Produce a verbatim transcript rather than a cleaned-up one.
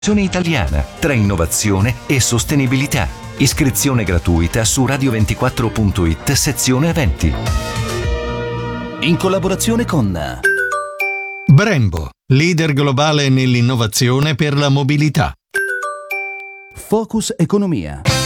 Italiana tra innovazione e sostenibilità. Iscrizione gratuita su radio ventiquattro punto it sezione eventi. In collaborazione con Brembo, leader globale nell'innovazione per la mobilità. Focus Economia.